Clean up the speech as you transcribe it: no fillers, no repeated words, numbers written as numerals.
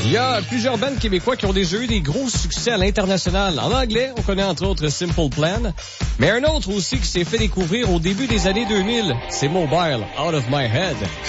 Il y a plusieurs bandes québécois qui ont déjà eu des gros succès à l'international. En anglais, on connaît entre autres Simple Plan, mais un autre aussi qui s'est fait découvrir au début des années 2000, c'est Mobile, Out of My Head.